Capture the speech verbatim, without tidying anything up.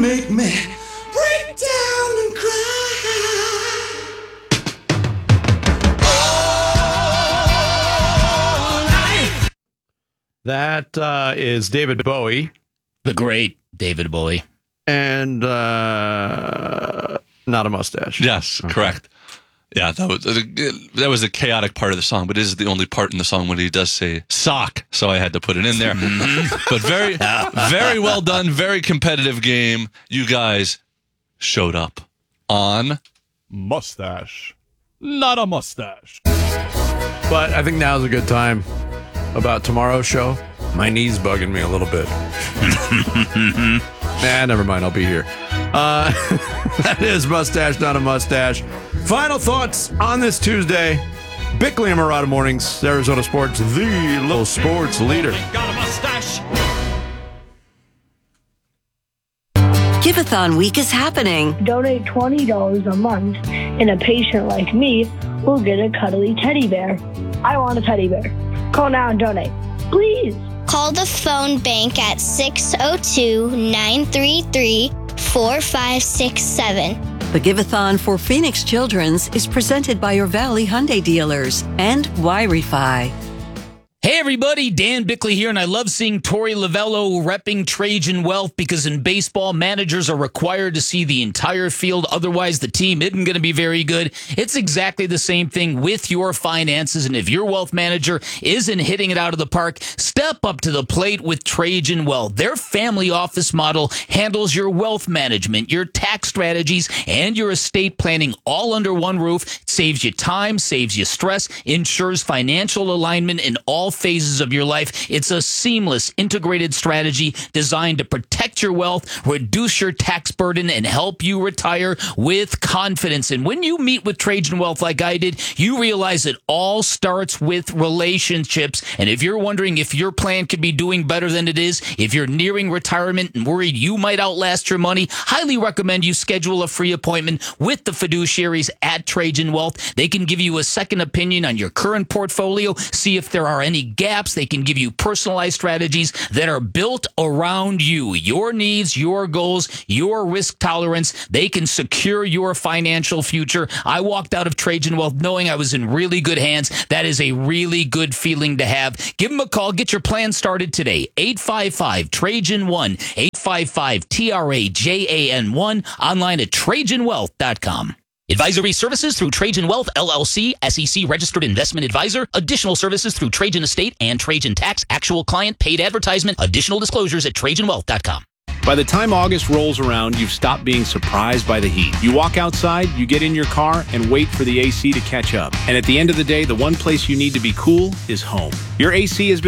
make me break down and cry. All night. That uh, is David Bowie. The great David Bowie. And uh, not a mustache. Yes, Okay. correct. Yeah, that was that was a chaotic part of the song, but it is the only part in the song when he does say sock, so I had to put it in there. But very, very well done, very competitive game. You guys showed up on Mustache. Not a mustache. But I think now's a good time about tomorrow's show. My knee's bugging me a little bit. Nah, never mind. I'll be here. Uh, that is Mustache, Not a Mustache. Final thoughts on this Tuesday. Bickley and Murata Mornings, Arizona Sports, the local sports leader. Got a mustache. Giveathon week is happening. Donate twenty dollars a month, and a patient like me will get a cuddly teddy bear. I want a teddy bear. Call now and donate, please. Call the phone bank at six oh two, nine three three, four five six seven. The Giveathon for Phoenix Children's is presented by your Valley Hyundai dealers and Y-Refi. Hey everybody, Dan Bickley here, and I love seeing Torey Lavello repping Trajan Wealth because in baseball, managers are required to see the entire field. Otherwise, the team isn't going to be very good. It's exactly the same thing with your finances, and if your wealth manager isn't hitting it out of the park, step up to the plate with Trajan Wealth. Their family office model handles your wealth management, your tax strategies, and your estate planning all under one roof. It saves you time, saves you stress, ensures financial alignment in all phases of your life. It's a seamless, integrated strategy designed to protect your wealth, reduce your tax burden, and help you retire with confidence. And when you meet with Trajan Wealth like I did, you realize it all starts with relationships. And if you're wondering if your plan could be doing better than it is, if you're nearing retirement and worried you might outlast your money, highly recommend you schedule a free appointment with the fiduciaries at Trajan Wealth. They can give you a second opinion on your current portfolio, see if there are any gaps. They can give you personalized strategies that are built around you, your needs, your goals, your risk tolerance. They can secure your financial future. I walked out of Trajan Wealth knowing I was in really good hands. That is a really good feeling to have. Give them a call. Get your plan started today. eight five five, Trajan one, eight five five, T R A J A N one, online at Trajan Wealth dot com. Advisory services through Trajan Wealth, L L C, S E C registered investment advisor. Additional services through Trajan Estate and Trajan Tax. Actual client paid advertisement. Additional disclosures at Trajan Wealth dot com. By the time August rolls around, you've stopped being surprised by the heat. You walk outside, you get in your car, and wait for the A C to catch up. And at the end of the day, the one place you need to be cool is home. Your A C has been